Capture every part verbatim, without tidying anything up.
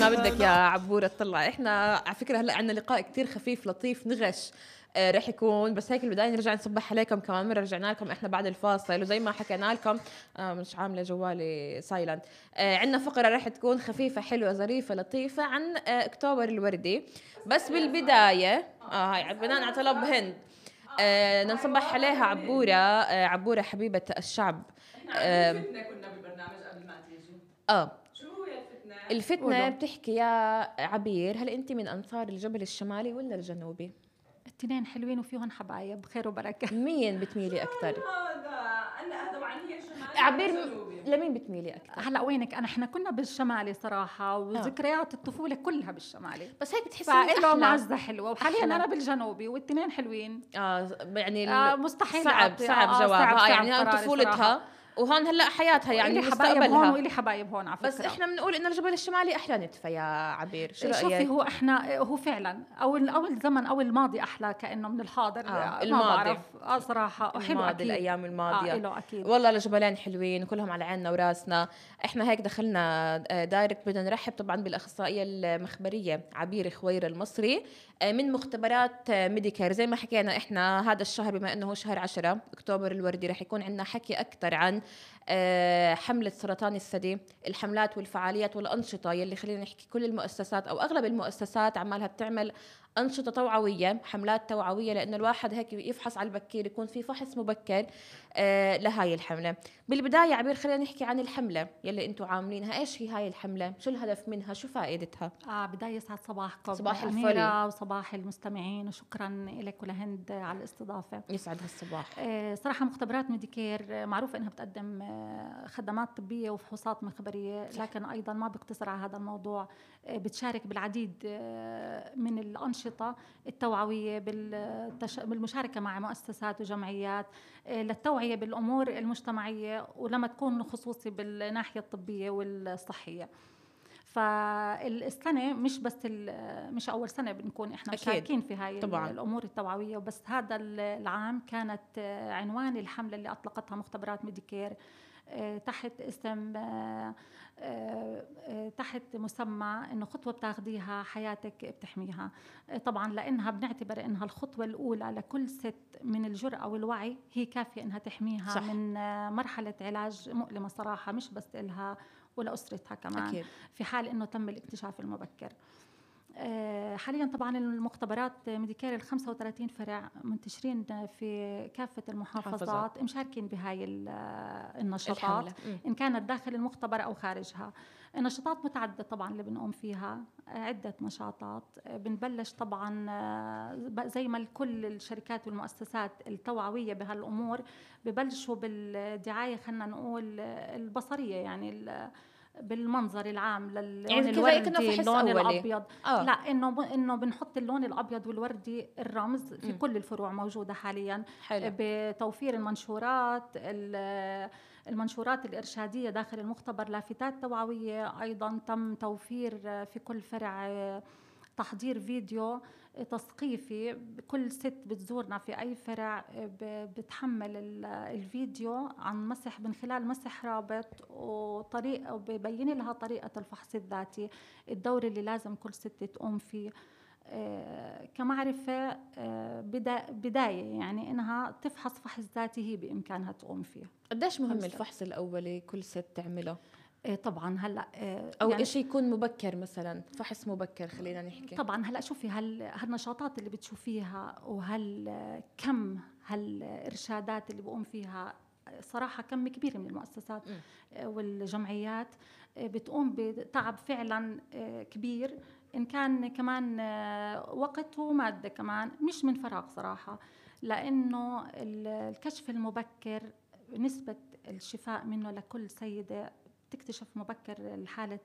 ما بدك يا عبورة تطلع. احنا على فكرة هلا عندنا لقاء كتير خفيف لطيف نغش آه رح يكون، بس هيك البداية نرجع نصبح عليكم كمان مرة. رجعنا لكم احنا بعد الفاصل، وزي ما حكينا لكم آه مش عاملة جوالي سايلنت. آه عندنا فقرة رح تكون خفيفة حلوة ظريفة لطيفة عن آه اكتوبر الوردي. بس بالبداية اه هاي بناء على طلب هند آه نصبح عليها عبورة. آه عبورة حبيبة الشعب. احنا عاملين فتنة كنا بالبرنامج قبل ما تيجي. اه شو هي الفتنة؟ الفتنة بتحكي يا عبير، هل انت من انصار الجبل الشمالي ولا الجنوبي؟ التنين حلوين وفيهم حبايب خير وبركة. مين بتميلي اكثر؟ هذا انا هذا وعني شمالي عبير جنوبي. لمين بتميلي اكثر؟ هلا وينك، انا احنا كنا بالشمالي صراحه، وذكريات الطفوله كلها بالشمالي، بس هيك بتحسي فله معزه حلوه. وحاليا أحلى. انا بالجنوبي والتنين حلوين. اه يعني آه مستحيل صعب أعطي. صعب آه جوابها. صعب صعب يعني هون طفولتها صراحة. وهون هلا حياتها، يعني إلي حبايب هون مستقبلها. وإلي حبايب هون على فكرة. بس احنا بنقول ان الجبل الشمالي احلى نتفة يا عبير، شو رأيك؟ شوفي هو احنا هو فعلا او او الزمن او الماضي احلى كانه من الحاضر. آه ما الماضي. بعرف اه صراحه حلو الماضي اكيد. الايام الماضيه. آه له اكيد والله الجبلين حلوين كلهم على عيننا وراسنا. احنا هيك دخلنا دايركت، بدنا نرحب طبعا بالاخصائيه المخبريه عبير خوير المصري من مختبرات ميديكير. زي ما حكينا احنا هذا الشهر بما انه هو شهر عشرة اكتوبر الوردي رح يكون عندنا حكي اكثر عن حملة سرطان الثدي، الحملات والفعاليات والأنشطة يلي خلينا نحكي كل المؤسسات أو أغلب المؤسسات عمالها بتعمل أنشطة توعوية، حملات توعوية، لأن الواحد هيك يفحص على البكير، يكون في فحص مبكر آه لهاي الحملة. بالبداية عبير خلينا نحكي عن الحملة يلي أنتوا عاملينها. إيش هي هاي الحملة؟ شو الهدف منها؟ شو فائدتها؟ آه بداية يسعد صباحكم صباح أميرة وصباح المستمعين، وشكرا لك ولهند على الاستضافة. يسعد هالصباح. آه صراحة مختبرات ميديكير معروفة أنها بتقدم آه خدمات طبية وفحوصات مخبرية، لكن أيضا ما بيقتصر على هذا الموضوع. آه بتشارك بالعديد آه من الأنشطة التوعوية بالمشاركة مع مؤسسات وجمعيات آه للتوعية بالأمور المجتمعية، ولما تكون خصوصي بالناحية الطبية والصحية. فالسنة مش بس مش أول سنة بنكون إحنا مشاركين في هاي طبعاً الأمور التوعوية، وبس هذا العام كانت عنوان الحملة اللي أطلقتها مختبرات ميديكير تحت اسم تحت مسمى إنه خطوة بتاخديها حياتك بتحميها. طبعاً لأنها بنعتبر إنها الخطوة الأولى لكل ست من الجرأة والوعي، هي كافية إنها تحميها صح. من مرحلة علاج مؤلمة صراحة، مش بس إلها ولأسرتها كمان أكيد. في حال إنه تم الاكتشاف المبكر. أه حاليا طبعا المختبرات ميديكير ال خمسة وثلاثين فرع منتشرين في كافة المحافظات حافظات. مشاركين بهاي النشاطات إن كانت داخل المختبر أو خارجها. النشاطات متعددة طبعا اللي بنقوم فيها، عدة نشاطات. بنبلش طبعا زي ما كل الشركات والمؤسسات التوعوية بهالأمور ببلشوا بالدعاية، خلنا نقول البصرية، يعني بالمنظر العام للون يعني الوردي، اللون الابيض. آه. لا انه انه بنحط اللون الابيض والوردي الرمز في م. كل الفروع موجوده حاليا. حلو. بتوفير المنشورات المنشورات الارشاديه داخل المختبر، لافتات توعويه، ايضا تم توفير في كل فرع تحضير فيديو تثقيفي. كل ست بتزورنا في أي فرع بتحمل الفيديو عن مسح، من خلال مسح رابط وطريقة، وبيبين لها طريقة الفحص الذاتي، الدور اللي لازم كل ست تقوم فيه آه كمعرفة آه بدا بداية، يعني إنها تفحص فحص ذاتي هي بإمكانها تقوم فيه. قديش مهم الفحص الأولي كل ست تعمله؟ إيه طبعا هلا إيه او يعني شيء يكون مبكر، مثلا فحص مبكر خلينا نحكي. طبعا هلا شوفي هال هالنشاطات اللي بتشوفيها وهال كم هالارشادات اللي بقوم فيها، صراحه كم كبير من المؤسسات م. والجمعيات بتقوم بتعب فعلا كبير، ان كان كمان وقت وماده كمان، مش من فراغ صراحه، لانه الكشف المبكر نسبه الشفاء منه لكل سيده تكتشف مبكر حالة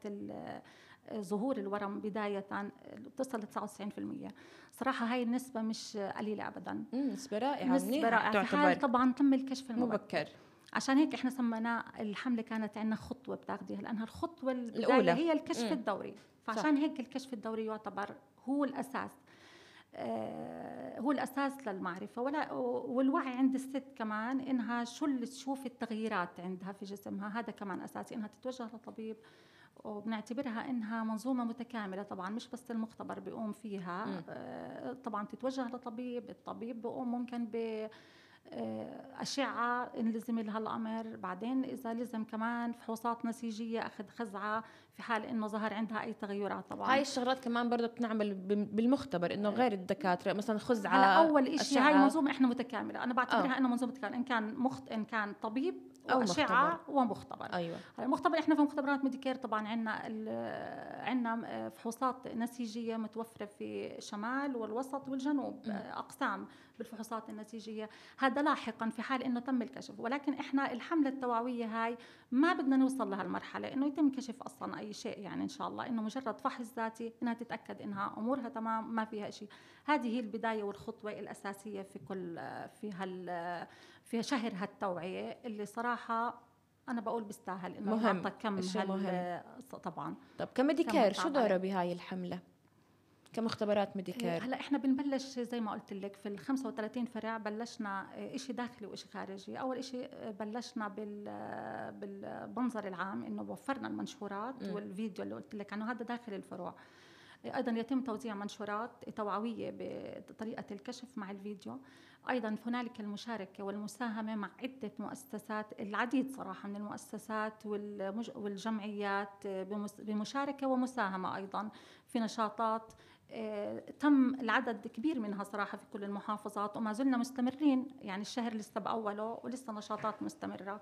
ظهور الورم بداية بتصل ل تسعة وتسعين بالمئة. صراحة هاي النسبة مش قليلة أبدا، نسبة رائعة، نسبة رائعة في حال طبعا تم الكشف المبكر. مبكر. عشان هيك احنا سميناه الحملة كانت عندنا خطوة بتاخديها، لأنها الخطوة الأولى هي الكشف م. الدوري، فعشان صح. هيك الكشف الدوري يعتبر هو الأساس، آه هو الأساس للمعرفة ولا والوعي عند الست كمان، إنها شو اللي تشوف التغييرات عندها في جسمها، هذا كمان أساسي، إنها تتوجه لطبيب وبنعتبرها انها منظومه متكامله. طبعا مش بس المختبر بيقوم فيها، م. آه، طبعا تتوجه لطبيب، الطبيب بيقوم ممكن ب أشعة إن لزم لها الأمر، بعدين إذا لزم كمان فحوصات نسيجية، أخذ خزعة في حال إنه ظهر عندها أي تغيرات. طبعا هاي الشغلات كمان برضه بتنعمل بالمختبر، إنه غير الدكاترة مثلا خزعة. هلا أول إشي هاي منظومة إحنا متكاملة، أنا بعتبرها آه. إنه منظومة متكاملة، إن كان مخت إن كان طبيب أو وأشعة مختبر. ومختبر. أيوة. المختبر إحنا في مختبرات ميديكير طبعا عندنا عندنا فحوصات نسيجية متوفرة في شمال والوسط والجنوب، م. أقسام بالفحوصات النسيجية. هذا لاحقا في حال إنه تم الكشف، ولكن إحنا الحملة التوعوية هاي ما بدنا نوصل لهالمرحلة إنه يتم كشف أصلا أي شيء، يعني إن شاء الله إنه مجرد فحص ذاتي إنها تتأكد إنها أمورها تمام ما فيها شيء. هذه هي البداية والخطوة الأساسية في كل في هال في شهر هالتوعية اللي صراحة أنا بقول بيستاهل إنه مهم. كم مهم. طبعا. طب كميديكير شو دوره بهاي الحملة كمختبرات ميديكير؟ هلا احنا بنبلش زي ما قلت لك في ال خمسة وثلاثين فرع، بلشنا شيء داخلي وشيء خارجي. اول شيء بلشنا بال بالمنظر العام، انه وفرنا المنشورات م. والفيديو اللي قلت لك عنه، هذا داخل الفروع. ايضا يتم توزيع منشورات توعوية بطريقة الكشف مع الفيديو. ايضا هنالك المشاركة والمساهمة مع عدة مؤسسات، العديد صراحة من المؤسسات والجمعيات بمشاركة ومساهمة ايضا في نشاطات تم العدد كبير منها صراحة في كل المحافظات، وما زلنا مستمرين، يعني الشهر لسه بأوله ولسه نشاطات مستمرة.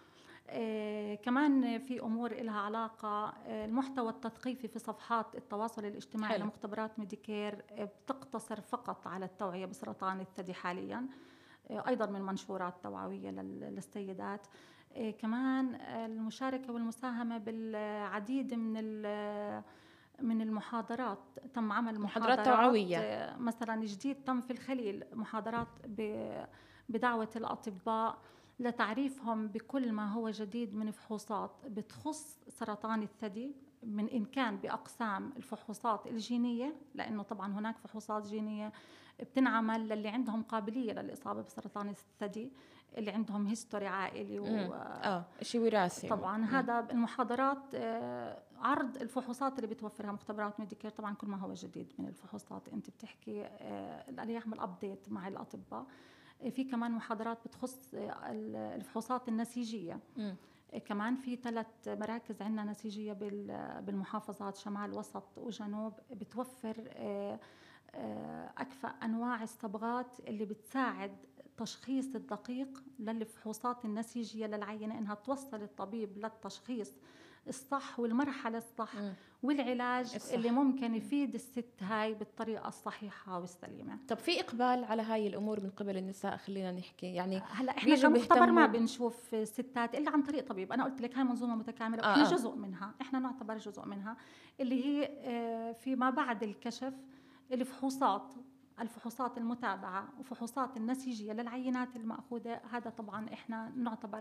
آه كمان في أمور إلها علاقة، آه المحتوى التثقيفي في صفحات التواصل الاجتماعي حلو. لمختبرات ميديكير آه بتقتصر فقط على التوعية بسرطان الثدي حاليا، آه أيضا من منشورات توعوية للسيدات. آه كمان المشاركة والمساهمة بالعديد من من المحاضرات، تم عمل محاضرات, محاضرات توعوية مثلا جديد تم في الخليل، محاضرات بدعوة الأطباء لتعريفهم بكل ما هو جديد من فحوصات بتخص سرطان الثدي، من إن كان بأقسام الفحوصات الجينية، لأنه طبعا هناك فحوصات جينية بتنعمل للي عندهم قابلية للإصابة بسرطان الثدي، اللي عندهم هيستوري عائلي و... اه شيء وراثي طبعا. مم. هذا المحاضرات آه عرض الفحوصات اللي بتوفرها مختبرات ميديكير، طبعا كل ما هو جديد من الفحوصات انت بتحكي آه يعمل ابديت مع الاطباء. آه في كمان محاضرات بتخص آه الفحوصات النسيجيه. مم. آه كمان في ثلاث مراكز عندنا نسيجيه بالمحافظات شمال وسط وجنوب، بتوفر آه آه اكفأ انواع الصبغات اللي بتساعد التشخيص الدقيق للفحوصات النسيجية للعينة، إنها توصل الطبيب للتشخيص الصح والمرحلة الصح م. والعلاج الصح. اللي ممكن يفيد الست هاي بالطريقة الصحيحة والسليمة. طب في إقبال على هاي الأمور من قبل النساء؟ خلينا نحكي يعني هلا إحنا كمختبر ما بنشوف ستات إلا عن طريق طبيب. أنا قلت لك هاي منظومة متكاملة، آه وإحنا آه. جزء منها، إحنا نعتبر جزء منها، اللي هي فيما بعد الكشف الفحوصات الفحوصات المتابعة وفحوصات النسيجية للعينات المأخوذة. هذا طبعا إحنا نعتبر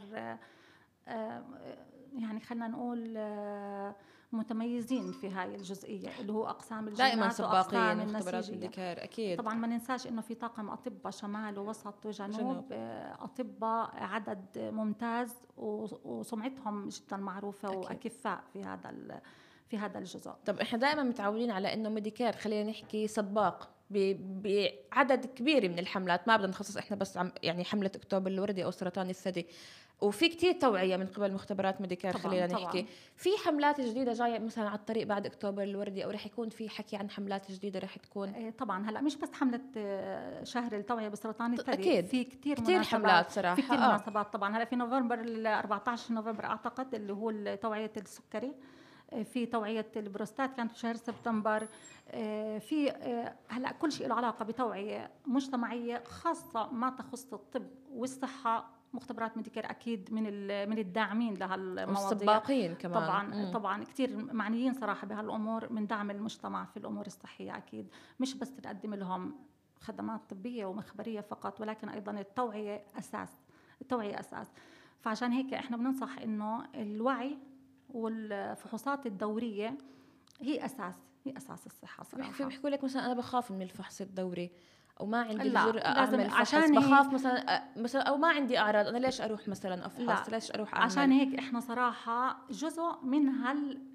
يعني خلينا نقول متميزين في هاي الجزئية، اللي هو أقسام الجينات وأقسام النسيجية. أكيد. طبعا ما ننساش إنه في طاقم أطباء شمال ووسط وجنوب، جنوب. أطباء عدد ممتاز وسمعتهم جدا معروفة أكيد. وأكفاء في هذا في هذا الجزء. طب إحنا دائما متعودين على إنه ميديكير خلينا نحكي سباق بعدد كبير من الحملات، ما بدنا نخصص إحنا بس عم يعني حملة أكتوبر الوردي أو سرطان الثدي، وفي كتير توعية من قبل مختبرات ميديكير. خلينا نحكي طبعاً. في حملات جديدة جاية مثلا على الطريق بعد أكتوبر الوردي، أو رح يكون في حكي عن حملات جديدة رح تكون؟ طبعا هلا مش بس حملة شهر التوعية بسرطان الثدي، أكيد. في كتير, كتير حملات صراحة، في كتير آه. مناسبات. طبعا هلا في نوفمبر أربعة عشر نوفمبر أعتقد اللي هو توعية السكري، في توعية البروستات كانت في شهر سبتمبر، في هلا كل شيء له علاقة بتوعية مجتمعية خاصة ما تخص الطب والصحة. مختبرات ميديكير أكيد من من الداعمين لهالمواضيع، والسباقين كمان. طبعا مم. طبعا كتير معنيين صراحة بهالأمور من دعم المجتمع في الأمور الصحية. أكيد مش بس نقدم لهم خدمات طبية ومخبرية فقط، ولكن أيضا التوعية أساس، التوعية أساس. فعشان هيك إحنا بننصح إنه الوعي والفحوصات الدورية هي أساس هي أساس الصحة صراحة. في بيحكوا لك مثلا أنا بخاف من الفحص الدوري، أو ما عندي الجرأة أعمل فحص، عشان بخاف مثلا مثلا أو ما عندي أعراض، أنا ليش أروح مثلا أفحص؟ ليش أروح أعمل؟ عشان هيك إحنا صراحة جزء من هال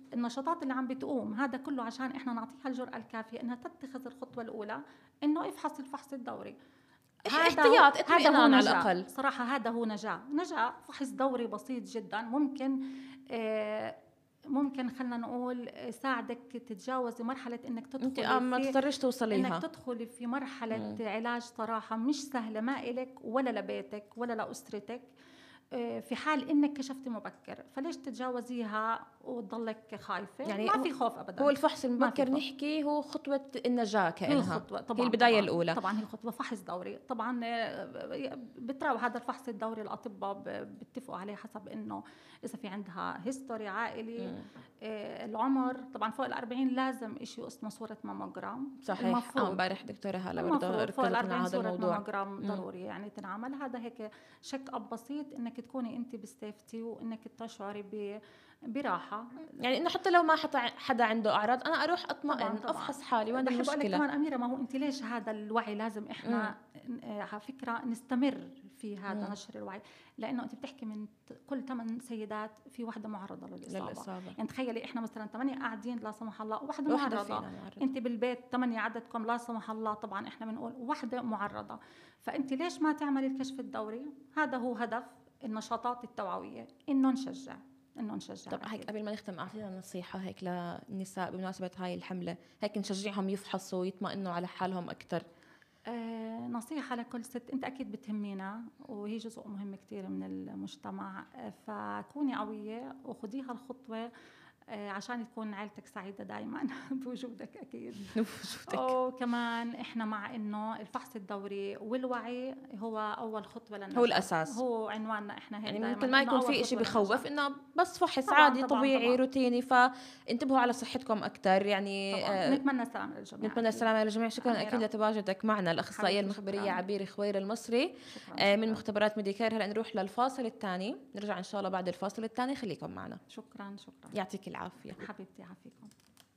النشاطات اللي عم بتقوم، هذا كله عشان احنا نعطيها الجرأة الكافية انها تتخذ الخطوة الاولى انه يفحص الفحص الدوري. احتياط اطمئنان على الاقل. صراحة هذا هو نجاة، نجاة فحص دوري بسيط جدا ممكن آه ممكن خلينا نقول ساعدك تتجاوزي مرحلة انك تدخلي انت ما تضطريش توصليها، انك تدخلي في مرحلة مم. علاج صراحة مش سهلة، ما إلك ولا لبيتك ولا لأسرتك في حال انك كشفتي مبكر، فليش تتجاوزيها وتضلك خايفه؟ يعني ما في خوف ابدا. هو الفحص المبكر نحكي هو خطوه النجاه كانها، هي خطوه طبعا، هي البدايه طبعاً الاولى. طبعا هي خطوه فحص دوري. طبعا بتراوح هذا الفحص الدوري، الاطباء بيتفقوا عليه حسب انه اذا في عندها هيستوري عائلي، آه العمر طبعا فوق الأربعين لازم شيء اسمه صوره ماموجرام. صحيح، امبارح دكتوره هلا برضه ركزت على هذا الموضوع. ماموجرام ضروري يعني تنعمل. هذا هيك شك اب بسيط انك تكوني انت بسيفتي وانك تشعري ب براحه، يعني انه حتى لو ما حتى حدا عنده اعراض انا اروح اطمئن افحص حالي. وين المشكله؟ كمان اميره، ما هو انت ليش هذا الوعي لازم احنا على فكره نستمر في هذا مم. نشر الوعي، لانه انت بتحكي من كل ثمان سيدات في وحده معرضه للاصابه, للإصابة. يعني تخيلي احنا مثلا ثمانيه قاعدين لا سمح الله وحده معرضه، انت بالبيت ثمانيه عددكم لا سمح الله، طبعا احنا بنقول وحده معرضه، فانت ليش ما تعملي الكشف الدوري؟ هذا هو هدف النشاطات التوعويه، انه نشجع انه نشجع. طب هيك قبل ما نختم اعطينا نصيحه هيك للنساء بمناسبه هاي الحمله، هيك نشجعهم يفحصوا ويطمئنوا على حالهم اكثر. آه نصيحه لكل ست، انت اكيد بتهمينا وهي جزء مهم كتير من المجتمع، آه فكوني قويه وخذيها الخطوه آه عشان تكون عائلتك سعيده دائما بوجودك اكيد. بوجودك. وكمان احنا مع انه الفحص الدوري والوعي هو اول خطوه لنا، هو الاساس، هو عنواننا احنا هيك. يعني ممكن ما يكون في شيء بخوف، انه بس فحص طبعاً عادي طبعاً طبيعي طبعاً. روتيني، فانتبهوا على صحتكم اكثر. يعني آه نتمنى السلامه للجميع. نتمنى السلامه للجميع. شكرا اكيد لتواجدك معنا الاخصائيه المخبريه عبير خوير المصري آه من مختبرات ميديكير. هلا نروح للفاصل الثاني، نرجع ان شاء الله بعد الفاصل الثاني. خليكم معنا. شكرا شكرا، يعطيك العافيه حبيبتي. يعافيكم.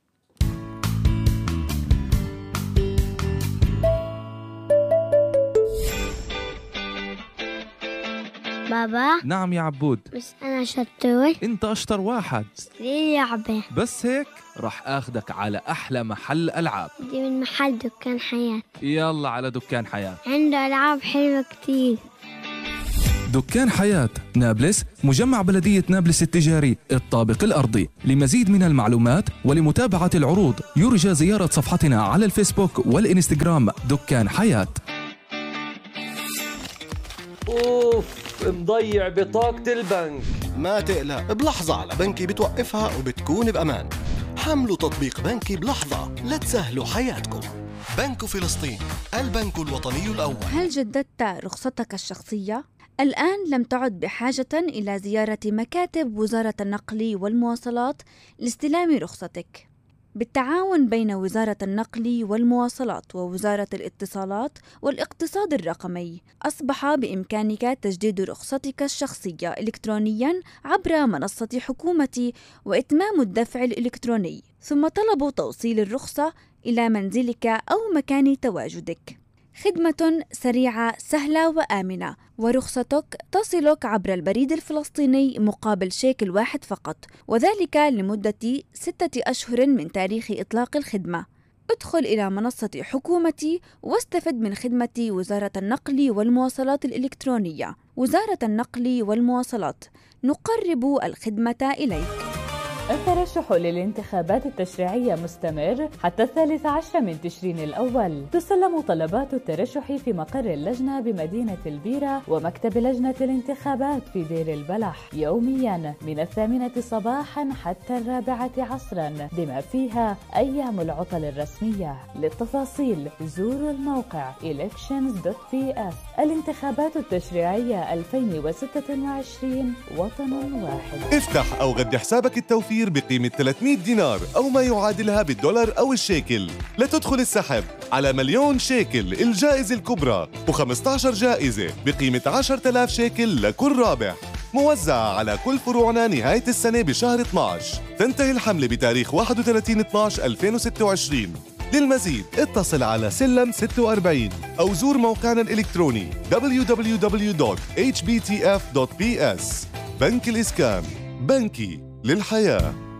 بابا. نعم يا عبود. بس أنا شطور. أنت أشطر واحد. ليه لعبة؟ بس هيك رح أخدك على أحلى محل ألعاب. دي من محل دكان حياة. يلا على دكان حياة، عنده ألعاب حلوة كتير. دكان حياة نابلس، مجمع بلدية نابلس التجاري الطابق الأرضي. لمزيد من المعلومات ولمتابعة العروض يرجى زيارة صفحتنا على الفيسبوك والإنستغرام دكان حياة. أوف، مضيع بطاقة البنك. ما تقلق، بلحظة على بنكي بتوقفها وبتكون بأمان. حملوا تطبيق بنكي بلحظة لتسهلوا حياتكم. بنك فلسطين، البنك الوطني الأول. هل جددت رخصتك الشخصية؟ الآن لم تعد بحاجة إلى زيارة مكاتب وزارة النقل والمواصلات لاستلام رخصتك. بالتعاون بين وزارة النقل والمواصلات ووزارة الاتصالات والاقتصاد الرقمي، أصبح بإمكانك تجديد رخصتك الشخصية إلكترونياً عبر منصة حكومتي وإتمام الدفع الإلكتروني، ثم طلب توصيل الرخصة إلى منزلك أو مكان تواجدك. خدمة سريعة سهلة وآمنة، ورخصتك تصلك عبر البريد الفلسطيني مقابل شيكل واحد فقط، وذلك لمدة ستة أشهر من تاريخ إطلاق الخدمة. ادخل إلى منصة حكومتي واستفد من خدمة وزارة النقل والمواصلات الإلكترونية. وزارة النقل والمواصلات، نقرب الخدمة إليك. الترشح للانتخابات التشريعية مستمر حتى الثالث عشر من تشرين الأول. تسلم طلبات الترشح في مقر اللجنة بمدينة البيرة ومكتب لجنة الانتخابات في دير البلح يومياً من الثامنة صباحاً حتى الرابعة عصراً، بما فيها أيام العطل الرسمية. للتفاصيل زوروا الموقع إلكشنز دوت بي إس. الانتخابات التشريعية ألفين وستة وعشرين، وطن واحد. افتح أو غد حسابك التوفير بقيمة ثلاثمئة دينار أو ما يعادلها بالدولار أو الشيكل لتدخل السحب على مليون شيكل الجائزة الكبرى، وخمسة عشر جائزة بقيمة عشرة آلاف شيكل لكل رابح، موزعة على كل فروعنا نهاية السنة بشهر اثني عشر. تنتهي الحملة بتاريخ واحد وثلاثين اثني عشر ألفين وستة وعشرين. للمزيد اتصل على سلم ستة وأربعين أو زور موقعنا الإلكتروني دبليو دبليو دبليو دوت إتش بي تي إف دوت بي إس. بنك الإسكان، بنكي للحياة.